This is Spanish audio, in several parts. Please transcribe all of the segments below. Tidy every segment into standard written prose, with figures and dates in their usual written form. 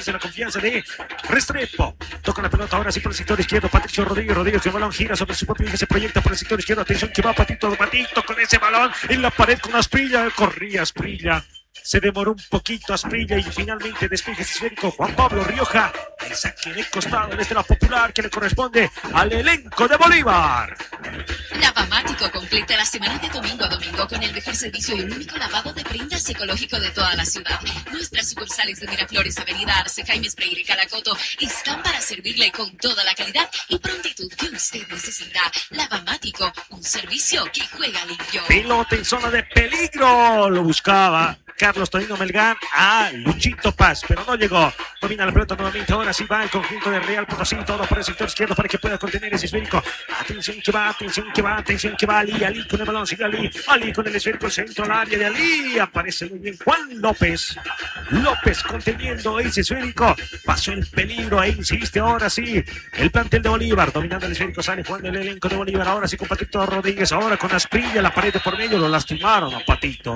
ganarse la confianza de Restrepo. Toca la pelota ahora sí por el sector izquierdo. Patricio Rodríguez. Rodríguez, el balón gira sobre su propio eje, se proyecta por el sector izquierdo. Atención que va Patito con ese balón en la pared con Asprilla. Corría Asprilla. Se demoró un poquito Asprilla y finalmente despeje esférico Juan Pablo Rioja. El saque de costado desde la Popular que le corresponde al elenco de Bolívar. Lavamático completa la semana de domingo a domingo con el mejor servicio y un único lavado de prendas ecológico de toda la ciudad. Nuestras sucursales de Miraflores, Avenida Arce, Jaime Freire y Caracoto están para servirle con toda la calidad y prontitud que usted necesita. Lavamático, un servicio que juega limpio. Pelota en zona de peligro, lo buscaba Carlos Tonino Melgar a Luchito Paz, pero no llegó. Domina la pelota nuevamente, ahora sí va el conjunto de Real Potosí, todo por el sector izquierdo para que pueda contener ese esférico. Atención que va, Ali con el balón, sigue Ali con el esférico, centro al área de Ali, aparece muy bien Juan López conteniendo ese esférico, pasó el peligro, ahí insiste, ahora sí, el plantel de Bolívar, dominando el esférico, sale Juan del elenco de Bolívar, ahora sí con Patito Rodríguez, ahora con Asprilla, la pared de por medio, lo lastimaron a Patito,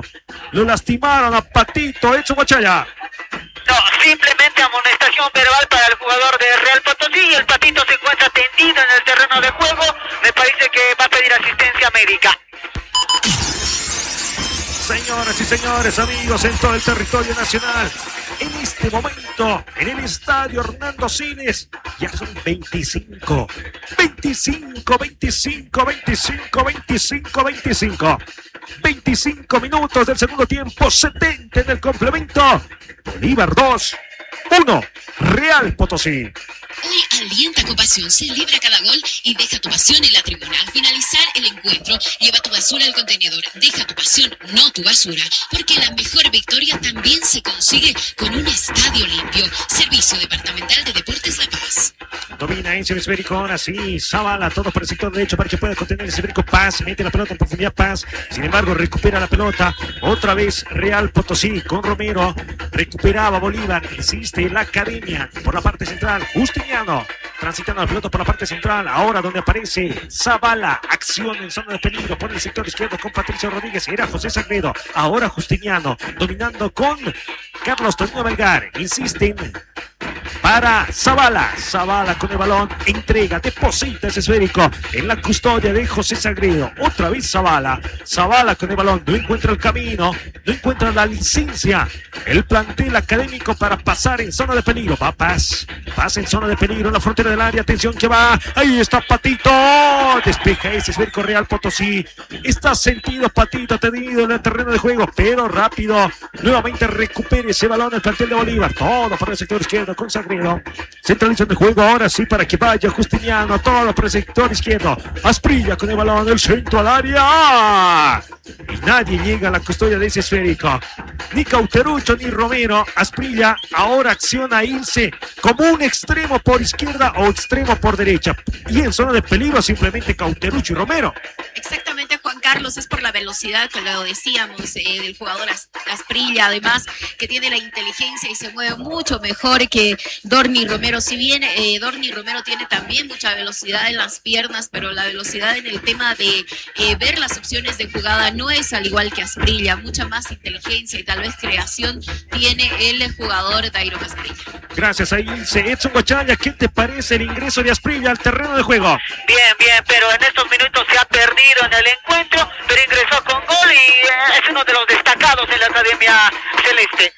Edson Guachaya. No, simplemente amonestación verbal para el jugador de Real Potosí y el Patito se encuentra tendido en el terreno de juego. Me parece que va a pedir asistencia médica. Señoras y señores, amigos en todo el territorio nacional, en este momento, en el estadio Hernando Siles, ya son 25 minutos del segundo tiempo, 70 en el complemento. Bolívar 2, 1, Real Potosí. Hoy alienta con pasión, celebra cada gol y deja tu pasión en la tribuna. Al finalizar el encuentro, lleva tu basura al contenedor. Deja tu pasión, no tu basura, porque la mejor victoria también se consigue con un estadio limpio. Servicio Departamental de Deportes La Paz. Domina ese esférico, ahora sí, Zavala, todo por el sector derecho para que pueda contener ese esférico. Paz, mete la pelota en profundidad, Paz. Sin embargo, recupera la pelota. Otra vez Real Potosí con Romero. Recuperaba Bolívar, insiste la academia por la parte central. Justiniano, transitando la pelota por la parte central. Ahora donde aparece Zavala, acción en zona de peligro por el sector izquierdo con Patricio Rodríguez. Era José Sagredo. Ahora Justiniano, dominando con Carlos Tonino Melgar. Insisten para Zavala con el balón, entrega, deposita ese esférico en la custodia de José Sagredo. Otra vez Zavala con el balón, no encuentra el camino, no encuentra la licencia, el plantel académico para pasar en zona de peligro. Va Paz en zona de peligro en la frontera del área, atención que va, ahí está Patito, despeja ese esférico Real Potosí, está sentido Patito, tenido en el terreno de juego, pero rápido, nuevamente recupera ese balón el plantel de Bolívar, todo para el sector izquierdo con Sagredo, centralizando el juego ahora sí para que vaya Justiniano, todo por el sector izquierdo, Asprilla con el balón, el centro al área, y nadie llega a la custodia de ese esférico, ni Cauterucho ni Romero. Asprilla ahora acciona a irse como un extremo por izquierda o extremo por derecha, y en zona de peligro simplemente Cauterucho y Romero. Exactamente, Juan Carlos, es por la velocidad que lo decíamos del jugador Asprilla, además que tiene la inteligencia y se mueve mucho mejor que Dorni Romero. Si bien Dorni Romero tiene también mucha velocidad en las piernas, pero la velocidad en el tema de ver las opciones de jugada no es al igual que Asprilla, mucha más inteligencia y tal vez creación tiene el jugador Dairo Asprilla. Gracias, ahí dice Edson Guachaya, ¿qué te parece el ingreso de Asprilla al terreno de juego? Bien, pero en estos minutos se ha perdido en el encuentro, pero ingresó con gol y es uno de los destacados en la Academia Celeste.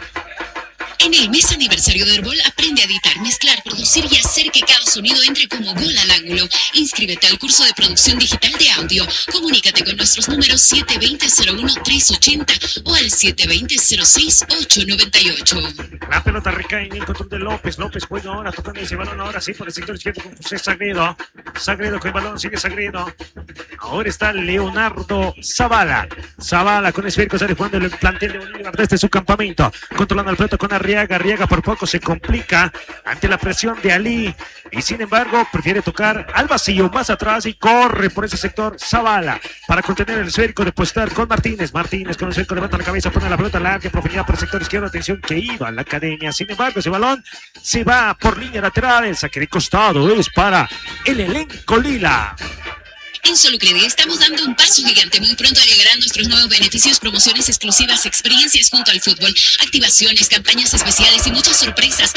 En el mes aniversario de Herbol, aprende a editar, mezclar, producir y hacer que cada sonido entre como gol al ángulo. Inscríbete al curso de producción digital de audio. Comunícate con nuestros números 720-01-380 o al 720-06-898. La pelota recae en el control de López. López juega ahora, tocando ese balón ahora sí por el sector izquierdo con José Sagredo. Sagredo con el balón, sigue Sagredo. Ahora está Leonardo Zavala. Zavala con esférico, sale jugando el plantel de Bolívar desde su campamento. Controlando el pelota con Arriaga. Arriaga por poco se complica ante la presión de Ali. Y sin embargo, prefiere tocar al vacío más atrás y corre por ese sector Zavala para contener el esférico, depositar con Martínez. Martínez con el esférico levanta la cabeza, pone la pelota larga en profundidad por el sector izquierdo. Atención que iba a la academia. Sin embargo, ese balón se va por línea lateral. El saque de costado es para el elenco lila. En Solucredi estamos dando un paso gigante. Muy pronto llegarán nuestros nuevos beneficios, promociones exclusivas, experiencias junto al fútbol, activaciones, campañas especiales y muchas sorpresas.